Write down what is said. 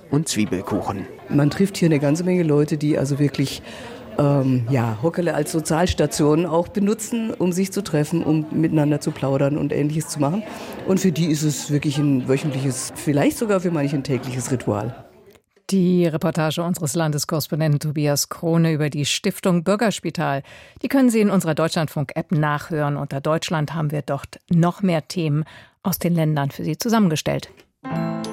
und Zwiebelkuchen. Man trifft hier eine ganze Menge Leute, die also wirklich Hockele als Sozialstation auch benutzen, um sich zu treffen, um miteinander zu plaudern und Ähnliches zu machen. Und für die ist es wirklich ein wöchentliches, vielleicht sogar für manche ein tägliches Ritual. Die Reportage unseres Landeskorrespondenten Tobias Krone über die Stiftung Bürgerspital. Die können Sie in unserer Deutschlandfunk-App nachhören. Unter Deutschland haben wir dort noch mehr Themen aus den Ländern für Sie zusammengestellt.